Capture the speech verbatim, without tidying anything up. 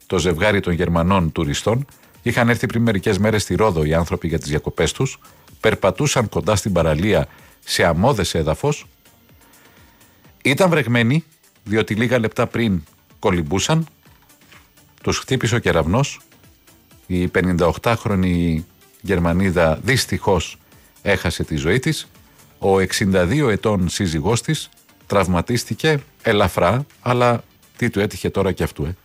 το ζευγάρι των Γερμανών τουριστών. Είχαν έρθει πριν μερικές μέρες στη Ρόδο οι άνθρωποι για τις διακοπές τους. Περπατούσαν κοντά στην παραλία σε αμμώδες έδαφος. Ήταν βρεγμένοι, διότι λίγα λεπτά πριν κολυμπούσαν. Τους χτύπησε ο κεραυνός. Η πενηνταοκτάχρονη Γερμανίδα δυστυχώς έχασε τη ζωή της. Ο εξήντα δύο ετών σύζυγός της τραυματίστηκε ελαφρά, αλλά τι του έτυχε τώρα και αυτού, ε.